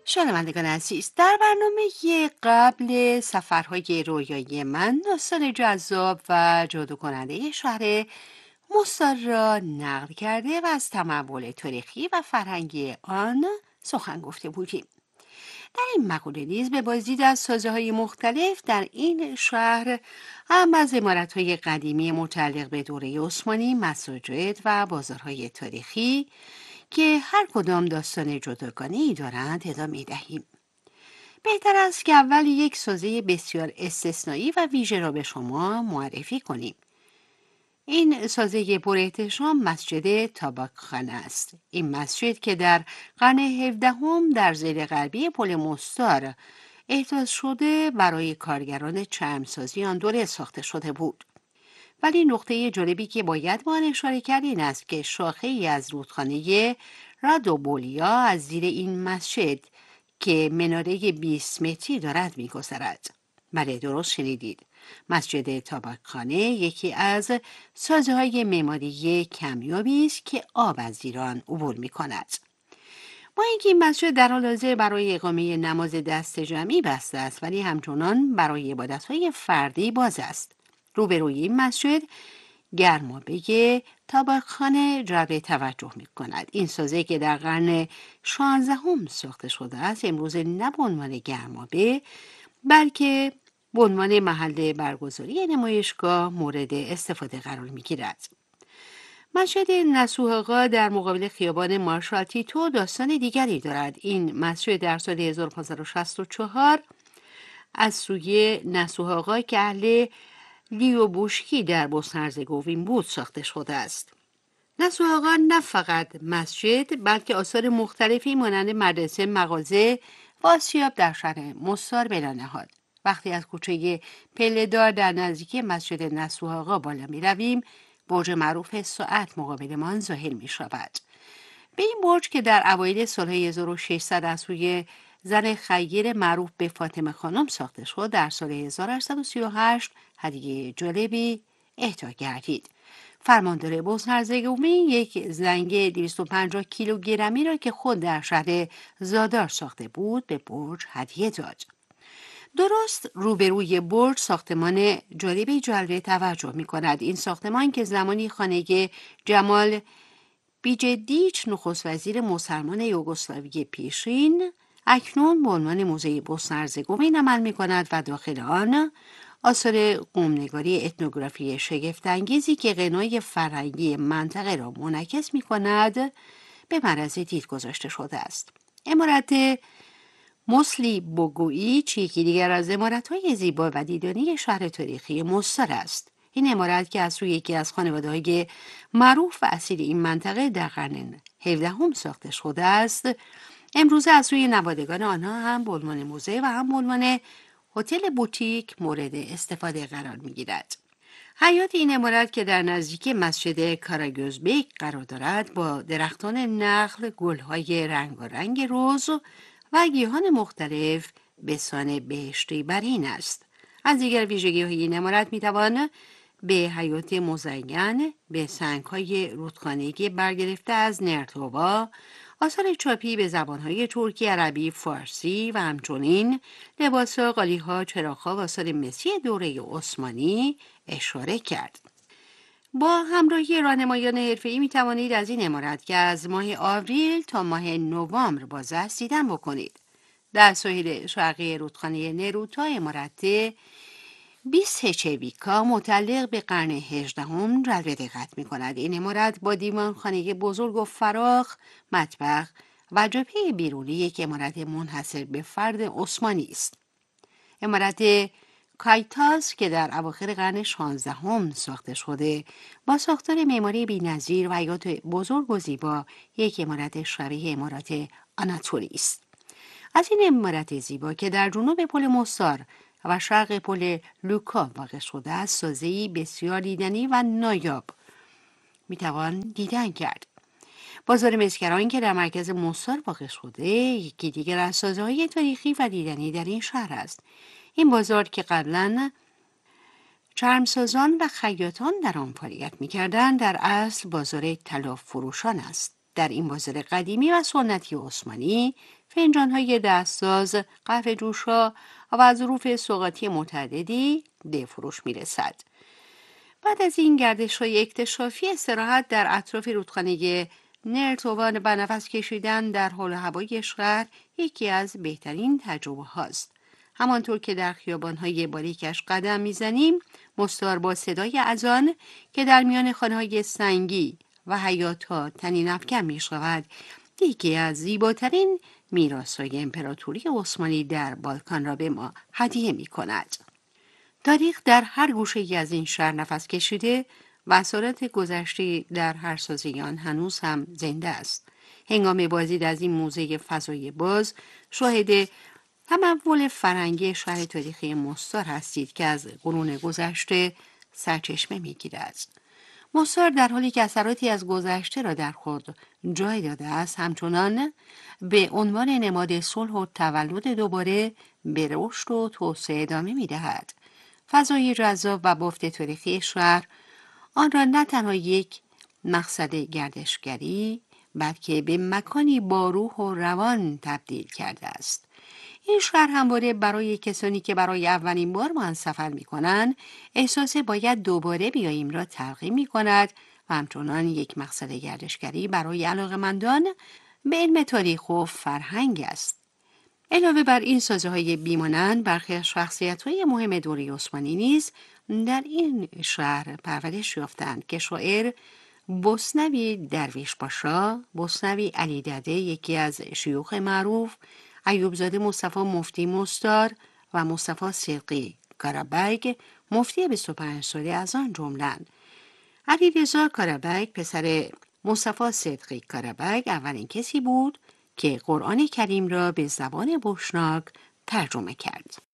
شنوندگان عزیز، در برنامه قبل سفرهای رویایی من داستان جذاب و جادو کننده شهر مستار را نقل کرده و از تمول تاریخی و فرهنگی آن سخن گفته بودیم. در این مقوله نیز به بازدید از سازه‌های مختلف در این شهر، هم از عمارت‌های قدیمی متعلق به دوره عثمانی، مساجد و بازارهای تاریخی که هر کدام داستان جداگانه‌ای دارند ادامه دهیم. بهتر است که اول یک سازه بسیار استثنایی و ویژه را به شما معرفی کنیم. این سازه پر احتشام مسجد تاباکخانه است. این مسجد که در قرن 17 در ضلع غربی پل مستار احداث شده، برای کارگران چرمسازی آن دوره ساخته شده بود. ولی نقطه جالبی که باید به آن اشاره کرد این است که شاخه‌ای از رودخانه رادوبولیا از زیر این مسجد که مناره 20 متری دارد می‌گذرد. بله، درست شنیدید. مسجد تاباکخانه یکی از سازه‌های معماری کمیابی است که آب از زیر آن عبور می‌کند. با اینکه این مسجد در حال حاضر برای اقامه نماز دست جمعی بسته است، ولی همچنان برای عبادت‌های فردی باز است. روبروی این مسجد گرمابه تاباکخانه جلب توجه می کند. این سازه که در قرن 16 ساخته شده است، امروز نه به عنوان گرمابه بلکه به عنوان محل برگزاری نمایشگاه مورد استفاده قرار می گیرد. مسجد نصوح آقا در مقابل خیابان مارشال تیتو داستان دیگری دارد. این مسجد در سال 1564 از سوی نصوح آقا که اهل لیو بوشکی در بوسنی هرزگوین بود ساخته شده است. نصوح آقا نه فقط مسجد بلکه آثار مختلفی مانند مدرسه، مغازه و آسیاب در شهر مستار بنا نهاد. وقتی از کوچه پله‌دار در نزدیکی مسجد نصوح آقا بالا می رویم، برج معروف ساعت مقابلمان ظاهر می شود. به این برج که در اوایل سال 1600 از سوی زن خیر معروف به فاطمه خانم ساخته شد، در سال 1838 هدیه جالبی اهدا گردید. فرماندار بوسنی هرزگوین یک زنگ 250 کیلوگرمی را که خود در شهر زادار ساخته بود به برج هدیه داد. درست روبروی برج ساختمان جالبی جلب توجه می کند. این ساختمان که زمانی خانه جمال بیجدیچ نخست وزیر مسلمان یوگسلاوی پیشین اکنون به عنوان موزه بوسنی هرزگوین عمل می کند و داخل آن آثار قومنگاری اتنوگرافی شگفت‌انگیزی که غنای فرهنگی منطقه را منعکس می کند به معرض دید گذاشته شده است. عمارت موسلی بوگویچ یکی دیگر از عمارت‌های زیبا و دیدنی شهر تاریخی مستار است. این عمارت که از سوی یکی از خانواده‌های معروف و اصیل این منطقه در قرن 17 ساخته شده است، امروزه از سوی نوادگان آنها هم به عنوان موزه و هم به عنوان هتل بوتیک مورد استفاده قرار می‌گیرد. حیاط این عمارت که در نزدیکی مسجد کاراگوزبک قرار دارد، با درختان نخل، گل‌های رنگارنگ رز و گیاهان مختلف به سان بهشتی برین است. از دیگر ویژگی‌های این عمارت می‌توان به حیاط مزین، به سنگ‌های رودخانه‌ای برگرفته از نرتوبا، آثار چاپی به زبان‌های ترکی، عربی، فارسی و همچنین لباس‌ها، قالی‌ها، چراغ‌ها و آثار مسی دوره عثمانی اشاره کرد. با همراهی راهنمایان حرفه‌ای می توانید از این عمارت که از ماه آوریل تا ماه نوامبر باز است دیدن بکنید. در ساحل شرقی رودخانه نروتا عمارت 20 هچویکا متعلق به قرن 18 جلب دقت می کند. این عمارت با دیوانخانه بزرگ و فراخ، مطبخ و جبهه بیرونی یک عمارت منحصر به فرد عثمانی است. عمارت کایتاس که در اواخر قرن 16 ساخته شده، با ساختار معماری بی‌نظیر و حیاط بزرگ و زیبا، یک عمارت شبیه عمارت آناتولی است. از این عمارت زیبا که در جنوب پل مستار و شرق پل لوکا واقع شده است، سازه‌ای بسیار دیدنی و نایاب میتوان دیدن کرد. بازار مسکران که در مرکز مستار واقع شده، یکی دیگر از سازه‌های تاریخی و دیدنی در این شهر است. این بازار که قبلاً چرمسازان و خیاطان در آن فعالیت می‌کردند، در اصل بازار طلا فروشان است. در این بازار قدیمی و سنتی عثمانی فنجان‌های دستساز، قهوه جوشا و ظروف سوغاتی متعددی به فروش می‌رسد. بعد از این گردش‌های اکتشافی، استراحت در اطراف رودخانه نرتوان و نفس کشیدن در حال و هوای شهر یکی از بهترین تجربه هاست. همانطور که در خیابان‌های باریکش قدم می‌زنیم، مستار با صدای اذان که در میان خانه‌های سنگی و حیاط‌ها طنین افکن می‌شود، یکی از زیباترین میراث‌های امپراتوری عثمانی در بالکان را به ما هدیه می‌کند. تاریخ در هر گوشه‌ای از این شهر نفس کشیده و اثرات گذشته در هر سازی آن هنوز هم زنده است. هنگام بازدید از این موزه فضای باز، شاهد تمول فرنگی شهر تاریخی مستار هستید که از قرون گذشته سرچشمه می‌گیرد. مستار در حالی که اثراتی از گذشته را در خود جای داده است، همچنان به عنوان نماد صلح و تولد دوباره به رشد و توسعه ادامه می‌دهد. فضای جذاب و بافت تاریخی شهر آن را نه تنها یک مقصد گردشگری بلکه به مکانی با روح و روان تبدیل کرده است. این شهر همواره برای کسانی که برای اولین بار با آن سفر می کنند احساس باید دوباره بیاییم را تلقی می کند و همچنان یک مقصد گردشگری برای علاقمندان به علم تاریخ و فرهنگ است. علاوه بر این سازه‌های بیمانند، برخی از شخصیت‌های مهم دوره عثمانی نیز در این شهر پرورش یافتند که شاعر بوسنوی درویش پاشا، بوسنوی علی دده یکی از شیوخ معروف، ایوبزاده مصطفی مفتی مستار و مصطفی صدقی کارابگ مفتی 25 ساله از آن جمله‌اند. علیرضا کارابگ پسر مصطفی صدقی کارابگ اولین کسی بود که قرآن کریم را به زبان بوشناک ترجمه کرد.